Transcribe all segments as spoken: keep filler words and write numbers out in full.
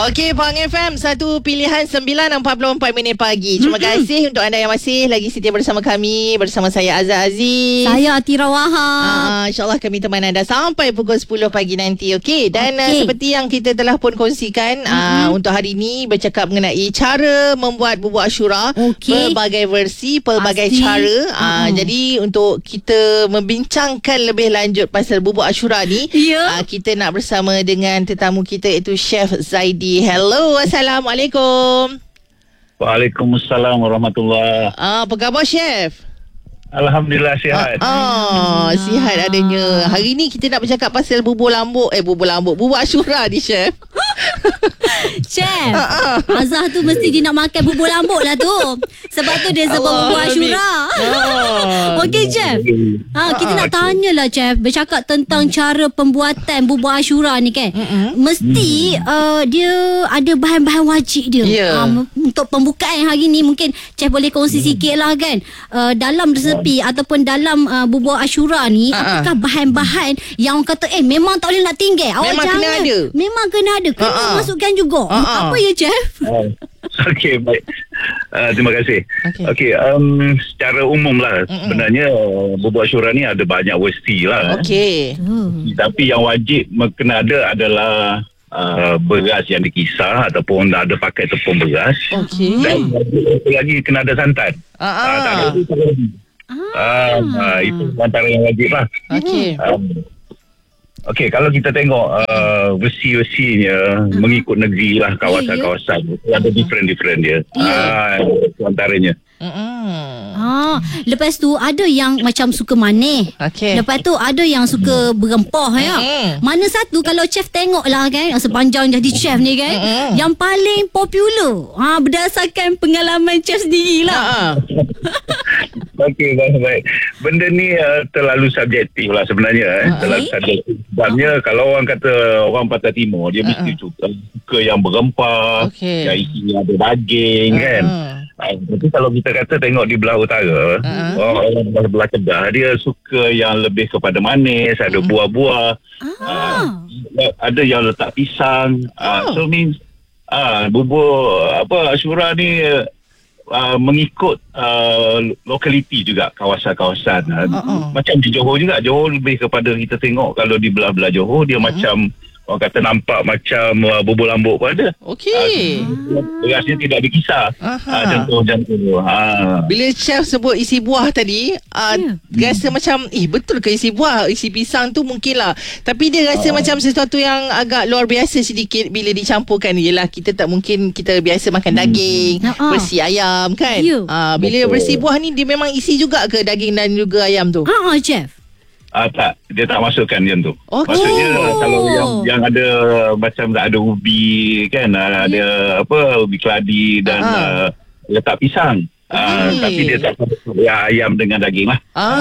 Okey, Pahang F M, satu pilihan sembilan empat puluh empat minit pagi. Terima mm-hmm. kasih untuk anda yang masih lagi setia bersama kami. Bersama saya Azhar Aziz. Saya Atira Wahab. uh, InsyaAllah kami teman anda sampai pukul sepuluh pagi nanti. Okey, dan okay. uh, seperti yang kita telah pun kongsikan, mm-hmm. uh, untuk hari ini bercakap mengenai cara membuat bubur Ashura. Okay. Pelbagai versi, pelbagai Pasti. cara. uh, uh-huh. Jadi untuk kita membincangkan lebih lanjut pasal bubur Ashura ni, yeah. uh, kita nak bersama dengan tetamu kita, iaitu Chef Zaidi. Hello, Assalamualaikum. Waalaikumsalam warahmatullahi. Ah, apa khabar, Chef? Alhamdulillah sihat. Ah, ah, sihat adanya. Hari ni kita nak bercakap pasal bubur lambuk. Eh, bubur lambuk. Bubur Ashura ni, Chef. Chef, ah, ah. Azhar tu mesti dia nak makan bubur lambuk lah tu. Sebab tu dia sebut bubur Ashura. Ah. Okey, Chef. Ha, kita nak tanyalah, Chef, bercakap tentang hmm. cara pembuatan bubur Ashura ni kan. Hmm. Mesti hmm. uh, dia ada bahan-bahan wajib dia. Yeah. Ha, untuk pembukaan hari ni mungkin Chef boleh kongsi hmm. sikit lah kan. Uh, dalam resepi hmm. ataupun dalam uh, bubur Ashura ni, uh-huh. apakah bahan-bahan yang orang kata eh memang tak boleh nak tinggal. Awak memang jangan. Kena ada. Memang kena ada. Kena uh-huh. masukkan juga. Uh-huh. Apa ya, Chef? Uh, Okey, baik. Uh, terima kasih. Okey, okay, um, secara umum lah, mm-mm. sebenarnya bubur Ashura ni ada banyak versi lah. Okey. Hmm. Tapi yang wajib kena ada adalah uh, beras yang dikisar ataupun ada pakai tepung beras. Okey. Dan lagi kena ada santan. Ah. Uh, tak ada itu. Ah. Uh, itu antara yang wajib lah. Okey. Um, Okey, kalau kita tengok uh, versi-versinya uh-huh. mengikut negeri lah, kawasan-kawasan. Yeah, yeah. Ada different-different dia. Yeah. Uh, itu antaranya. Uh-huh. Ah, lepas tu ada yang macam suka manis. Okay. Lepas tu ada yang suka berempah ya. Uh-huh. Mana satu kalau chef tengok lah kan, sepanjang jadi chef ni kan, uh-huh. yang paling popular ha, berdasarkan pengalaman chef sendirilah. Uh-huh. Okey, baik-baik. Benda ni uh, terlalu subjektif lah sebenarnya. Eh. Uh-huh. Terlalu subjektif. Sebabnya kalau orang kata orang Pantai Timur, dia uh-huh. mesti suka, suka yang berempah, okay. yang isinya ada daging uh-huh. kan. Uh, tapi kalau kita kata tengok di belah utara, uh-huh. orang belah Kedah, dia suka yang lebih kepada manis, ada uh-huh. buah-buah, uh-huh. uh, ada yang letak pisang. Uh, oh. So means uh, bubur apa Ashura ni Uh, mengikut uh, lokaliti juga, kawasan-kawasan. Uh, uh-uh. Macam di Johor juga. Johor lebih kepada kita tengok kalau di belah-belah Johor, dia uh-huh. macam orang kata nampak macam uh, bubur lambuk pun ada. Okey. Uh, berasnya tidak dikisar. Uh, jantung-jantung. Uh. Bila chef sebut isi buah tadi, uh, yeah. rasa hmm. macam, eh betul ke isi buah? Isi pisang tu mungkin lah. Tapi dia rasa uh. macam sesuatu yang agak luar biasa sedikit bila dicampurkan. Yelah, kita tak mungkin kita biasa makan hmm. daging, uh-uh. bersih ayam kan. Yeah. Uh, bila betul. Bersih buah ni, dia memang isi juga ke daging dan juga ayam tu? Haa, uh-uh, chef. Ah, tak, dia tak masukkan yang tu. Okay. Maksudnya kalau yang yang ada macam tak ada ubi kan, yeah. ada apa ubi keladi dan uh-huh. uh, letak pisang. Okay. Uh, tapi dia tak masuk ya, ayam dengan daging lah.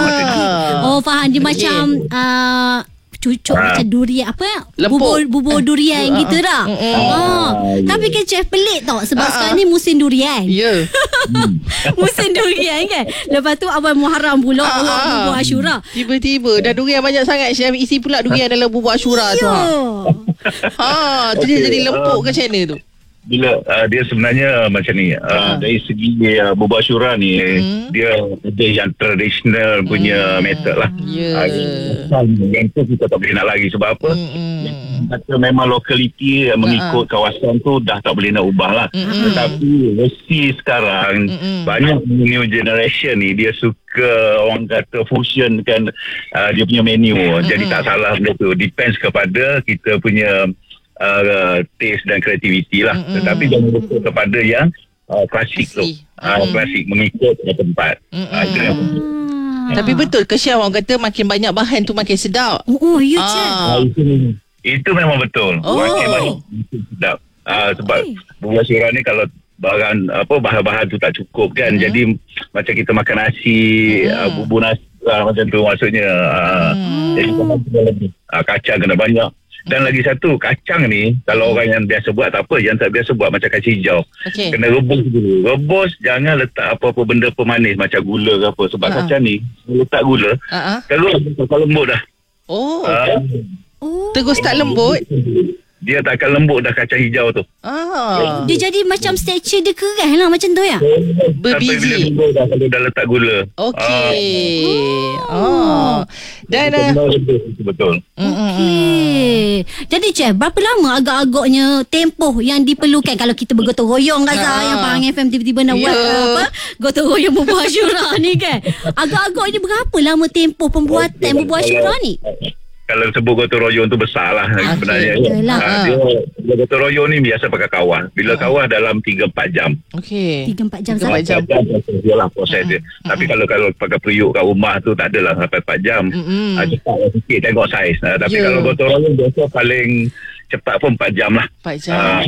Ah. Oh, faham. Dia okay. macam uh, cucuk ah. macam durian apa? Bubur bubur durian uh, gitu dah. Uh, uh, uh, oh. yeah. Tapi kan chef pelik tau sebab uh, sekarang ni musim durian. Ya. Yeah. Musim durian kan. Lepas tu abang Muharram pula uh, uh, bubur Ashura. Tiba-tiba dah durian banyak sangat chef, isi pula durian dalam bubur Ashura tu. Ha. Ha, tu dia jadi lempuk ke macam mana tu? Bila uh, dia sebenarnya macam ni uh, uh. dari segi uh, bubur Ashura ni mm. dia ada yang tradisional punya mm. method lah. Yeah. Uh, yang tu kita tak boleh nak lagi sebab apa? Mm. Kata memang lokaliti uh, mengikut uh. kawasan tu dah tak boleh nak ubah lah. Mm. Tetapi versi sekarang mm. banyak new generation ni dia suka orang kata fusion kan uh, dia punya menu. Mm. Jadi tak salah benda tu. Depends kepada kita punya Uh, taste dan kreativiti lah. Mm-mm. Tetapi jangan lupa kepada yang uh, klasik tu. Uh, klasik mengikut tempat. Uh, itu yang penting. Tapi betul ke Syah orang kata makin banyak bahan tu makin sedap? Oh, ya Syah. Uh, itu, itu memang betul. Oh. Makin banyak makin sedap. Uh, sebab bubur Ashura ni kalau bahan apa bahan-bahan tu tak cukup kan. Mm-hmm. Jadi macam kita makan nasi, mm-hmm. uh, bubur nasi uh, macam tu maksudnya. Uh, mm. Jadi kena lebih. Uh, kacang kena banyak. Dan lagi satu, kacang ni kalau orang yang biasa buat tak apa, yang tak biasa buat macam kacang hijau. Okay. Kena rebus dulu. Rebus, jangan letak apa-apa benda pemanis macam gula ke apa. Sebab uh-huh. kacang ni, letak gula, uh-huh. terus tak lembut dah. Oh. Uh, oh. Terus tak lembut? dia tak akan lembut dah kacang hijau tu. Ah. Dia jadi macam texture dia keras lah macam tu ya. Berbiji. Sampai bila lembut dah kalau dah letak gula. Okey. Oh. Oh. Dan uh, betul. Okey. Jadi Chef, berapa lama agak-agaknya tempoh yang diperlukan kalau kita bergotong royong kan Zah, Ah. yang Pahang F M tiba-tiba nak buat Ya. apa? Gotong royong bubuh asyura ni kan. Agak-agaknya berapa lama tempoh pembuatan bubuh asyura ni? Kalau sebut gotong royong tu besar lah Okey, sebenarnya. betul lah. Ha, dia, dia gotong royong ni biasa pakai kawah. Bila kawah dalam tiga empat jam. okey. tiga empat jam Tiga Zah. empat jam. Proses dia lah proses dia. Tapi kalau kalau pakai periuk kat rumah tu tak adalah sampai empat jam. Mm-mm. Ha, cepat lah sikit tengok saiz. Ha, tapi Ya. kalau gotong royong biasa paling cepat pun empat jam lah. empat jam. Ha,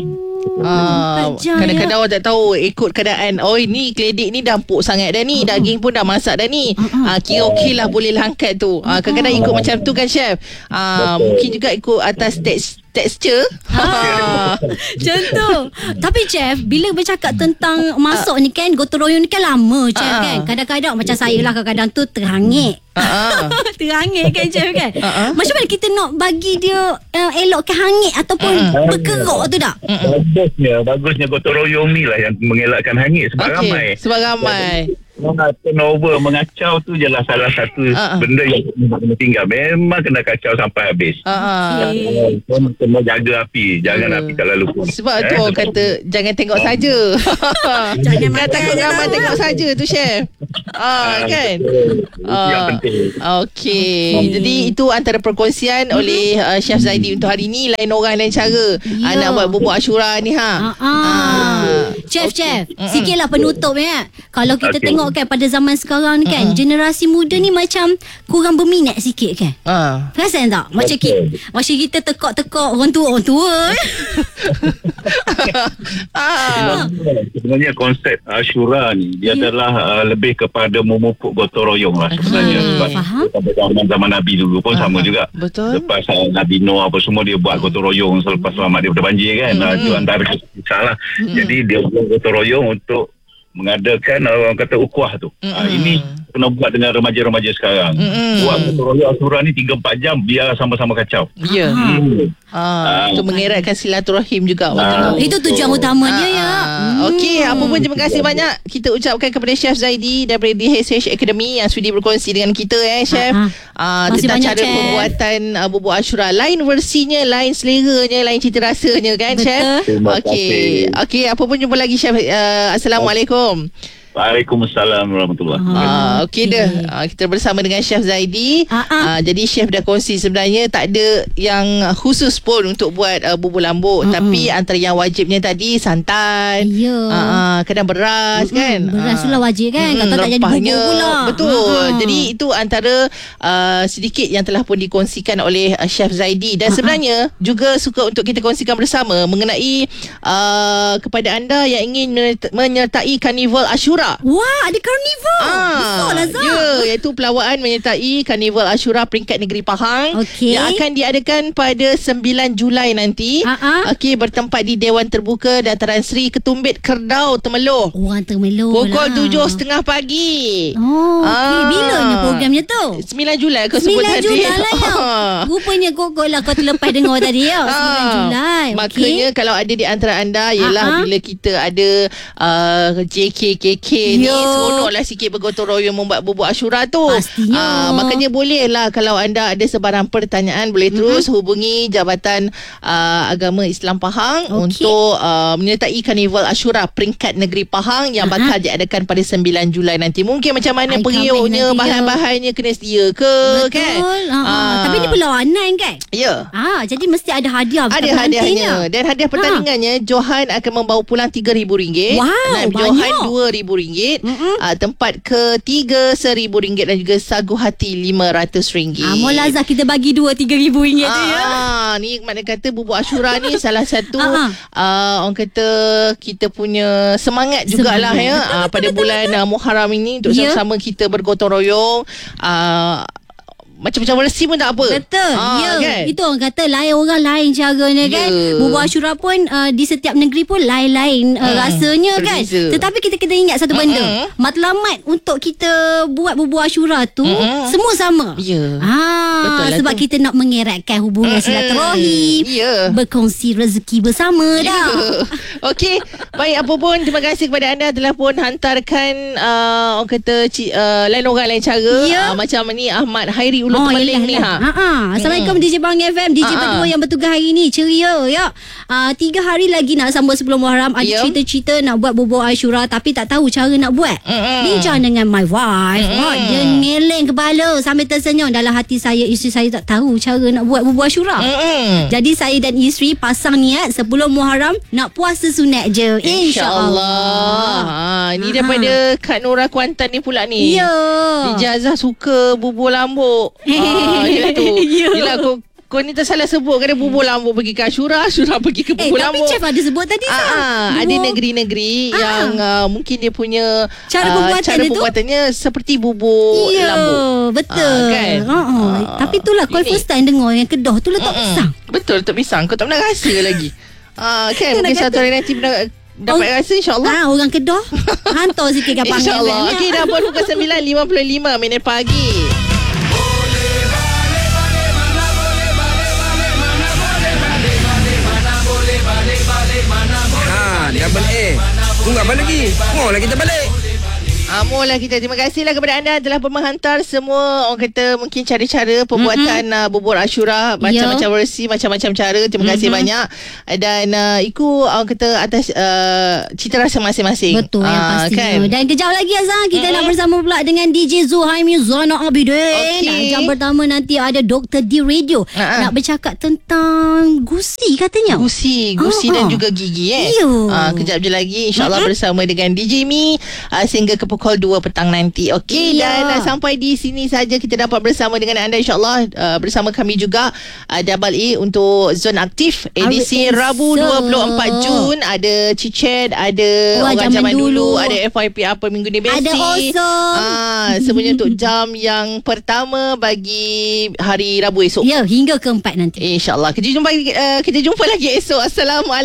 Ah, Empat jam, kadang-kadang orang tak tahu ikut keadaan. Oh ini keledek ni dah empuk sangat dah ni, daging pun dah masak dah ni. Ah, kira okey lah, boleh lah angkat tu. Ah, kadang-kadang ikut macam tu kan chef. Ah, mungkin juga ikut atas teks, tekstur. Ah, macam tu. Tapi Chef, bila bercakap tentang masak ni kan, gotong royong ni kan lama Chef Ah. kan. Kadang-kadang macam saya lah kadang-kadang tu terangit. Ah, terangit kan Chef kan. Ah. Macam mana kita nak bagi dia uh, elokkan hangit ataupun berkerok tu tak? bagusnya, bagusnya gotong royong ni lah yang mengelakkan hangit sebab okey, ramai. sebab ramai. Turnover mengacau tu jelah salah satu Ah, ah. benda yang kena tinggal. Memang kena kacau sampai habis. Ah, Okey. Kena, kena jaga api. Jangan Ya. api terlalu pun. sebab tu orang kata jangan tengok saja. Jangan Kan makan takut je ramai tahu. tengok saja tu chef. Ah, kan? Itu yang Ah, penting. Okey. Jadi itu antara perkongsian oleh uh, Chef Zaidi untuk hari ni. Lain orang lain cara. Ya. Ah, nak buat bubur Ashura ni ha. Ah, ah. Chef, Chef, sikitlah penutup ya. Kalau kita Okey. tengok kan pada zaman sekarang ni kan, generasi muda ni macam kurang berminat sikit kan. Ah. Perasan tak? Macam kita, macam kita tekak-tekak orang tua, orang tua. Ah. Sebenarnya konsep Ashura ni dia Ya. adalah uh, lebih kepada memupuk gotong royong lah sebenarnya. Hmm, Sebab faham. pada zaman zaman Nabi dulu pun sama juga. Betul. Lepas uh, Nabi Noah apa semua dia buat gotong royong selepas selamat daripada banjir kan. Hmm. Uh, itu antara kisah lah. Hmm. Jadi dia buat gotong royong untuk mengadakan uh, orang kata ukhuwah tu. Mm-mm. Uh, ini kena buat dengan remaja-remaja sekarang. Mm-mm. Buat gotong royong Ashura ni tiga empat jam biar sama-sama kacau. Ya. Hmm. Ah, Ah. untuk mengeratkan silaturahim juga waktu Ah. tu. Itu tujuan utamanya ya. Ah, Okey, apa pun terima kasih banyak kita ucapkan kepada Chef Zaidi daripada D H H Academy yang sudi berkongsi dengan kita eh Chef. Ah, Ah, Terima kasih tentang banyak, cara Chef. pembuatan uh, bubur Ashura, lain versinya, lain seleranya, lain cita rasanya kan Betul. Chef. Terima Okey. kasih. Okey, apa pun jumpa lagi Chef. Uh, Assalamualaikum. Waalaikumsalam warahmatullahi wabarakatuh. Ah, okey okey. dah. Ah, kita bersama dengan Chef Zaidi. Ah, ah. Ah, jadi chef dah kongsi sebenarnya tak ada yang khusus pun untuk buat uh, bubur lambuk, Mm-mm. tapi antara yang wajibnya tadi santan. Ya. Ah, ah, kadang beras Mm-mm, kan. beras Ah. tu lah wajib kan. Mm-mm, Kata tak jadi rempahnya. bubur pula. Betul. Ah. Jadi itu antara uh, sedikit yang telah pun dikongsikan oleh uh, Chef Zaidi dan Ah, ah. sebenarnya juga suka untuk kita kongsikan bersama mengenai uh, kepada anda yang ingin menyert- menyertai Karnival Ashura. Wah, ada karnival. Betul lah Zah. Ya, iaitu pelawaan menyertai Karnival Ashura peringkat negeri Pahang Okey. yang akan diadakan pada sembilan Julai nanti. Ha-ha. Okey, bertempat di Dewan Terbuka Dataran Seri Ketumbit Kerbau Temeloh. Orang termeluk Pukul lah. tujuh tiga puluh pagi. Oh, okey. Ah. Bilanya programnya tu? sembilan Julai kau sebut sembilan tadi. Julai lah ya. Rupanya kok lah kau terlepas dengar tadi ya. sembilan Ah, Julai. Makanya Okey. kalau ada di antara anda ialah Ah, ah. bila kita ada uh, J K K K ni Yo. seronoklah sikit bergotong royong membuat bubur Ashura tu. Pastinya. Ah, makanya boleh lah kalau anda ada sebarang pertanyaan boleh terus mm-hmm. hubungi Jabatan uh, Agama Islam Pahang Okey. untuk uh, menyertai Karnival Ashura peringkat negeri Pahang yang Ah, bakal diadakan pada sembilan Julai nanti. Mungkin macam mana Ai, periuknya, kami nanti, bahan-bahannya kena sedia ke Betul. kan? Ah, ah. Tapi ni perlawanan kan? Ya. Ah, jadi mesti ada hadiah. Ada bukan hadiahnya. pengantinnya. Dan hadiah pertandingannya Johan akan membawa pulang tiga ribu ringgit. Wow, Naib banyak. Johan dua ribu ringgit. Uh, tempat ketiga seribu ringgit dan juga sagu hati lima ratus ringgit. Ah, Mola Zah kita bagi dua tiga ribu ringgit tu ya. Ah, ni makna kata bubur Ashura ni salah satu Ah, ah. uh, orang kata kita punya semangat jugalah Semangat. ya Betul, uh, betul, pada betul, bulan uh, Muharram ini untuk Ya. sama-sama kita bergotong royong uh, macam-macam versi pun tak apa. Betul. Ah, ya. Kan? Itu orang kata lain orang lain caranya kan. Ya. Bubur Ashura pun uh, di setiap negeri pun lain-lain uh, Hmm, rasanya kan. berbeza. Tetapi kita kena ingat satu benda. Mm-mm. Matlamat untuk kita buat bubur Ashura tu Mm-mm. semua sama. Ya. Ah, Betul lah sebab tu. kita nak mengeratkan hubungan Mm-mm. silaturahim. Ya. Berkongsi rezeki bersama dah. Okey, baik apa pun terima kasih kepada anda telah pun hantarkan uh, orang kata ci, uh, lain orang lain cara. Ya. Uh, macam ni Ahmad Hairi Ulu Oh, Temeling yelah, ni yelah. ha. Ha. Assalamualaikum D J Bang F M, D J Ha, ha. berdua yang bertugas hari ni. Ceria ya. Uh, tiga hari lagi nak sambut sebelum Muharram. Ada Ya. cerita-cerita nak buat bubur Ashura tapi tak tahu cara nak buat. Mm-mm. Bincang dengan my wife. Mm-mm. Oh, dia ngeleng kepala sambil tersenyum. Dalam hati saya, isteri saya tak tahu cara nak buat bubur Ashura. Mm-mm. Jadi saya dan isteri pasang niat sebelum Muharram nak puasa sunat je. InsyaAllah. Ha, ni Ha. daripada Kak Nora Kuantan ni pula ni. Ya. Ijazah suka bubur lambuk. Ah, dia tu. Ya. Yelah kau kau ni tersalah sebut kan bubur lambuk pergi ke Ashura, Ashura pergi ke Eh, bubur tapi lambuk. chef ada sebut tadi Ah, Sam. ah, ada Bubur- negeri-negeri Ah. yang uh, mungkin dia punya Cara ah, pembuatan cara dia tu? pembuatannya seperti bubur Ya, lambuk. betul. Ah, kan? Uh-uh. Ah, Tapi itulah kau ini. first time dengar yang Kedah tu letak Mm-mm. pisang. Betul, letak pisang. Kau tak pernah rasa lagi. Ah, kan Kita nak mungkin kata- satu hari nanti pernah dapat Oh. rasa insya-Allah. Ah, orang Kedah hantar sikit kat Pangan. InsyaAllah. Okey, dah pun pukul sembilan lima puluh lima minit pagi. Ha, double A. Tunggu apa lagi? Mau lah kita balik. Amolah kita. Terima kasihlah kepada anda telah pun menghantar semua orang kata mungkin cara-cara pembuatan mm-hmm. uh, bubur Ashura, macam-macam versi, macam-macam cara. Terima kasih mm-hmm. banyak. Dan uh, ikut orang kata atas uh, cita rasa masing-masing. Betul yang Ah, pastinya. kan? Dan kejap lagi Azhar kita Mm-mm. nak bersama pula dengan D J Zuhaimi Zana Abidin. Okey. Dan jam pertama nanti ada Doktor D Radio Ah, ah. nak bercakap tentang gusi katanya. Gusi, gusi Ah, dan ah. juga gigi eh. Ya. Ah, kejap je lagi insya-Allah Mm-mm. bersama dengan D J Mi uh, sehingga ke pukul dua petang nanti. Okey, Ya. dan uh, sampai di sini saja kita dapat bersama dengan anda insya-Allah uh, bersama kami juga uh, Double A untuk Zon Aktif edisi Esok. Rabu dua puluh empat Jun. Ada Cicet, ada Wah, orang zaman zaman dulu, dulu. ada F Y P apa minggu ni basic. Ada Awesome. Ah, semuanya untuk jam yang pertama bagi hari Rabu esok. Ya, hingga keempat nanti. InsyaAllah. Kita jumpa uh, kita jumpa lagi esok. Assalamualaikum.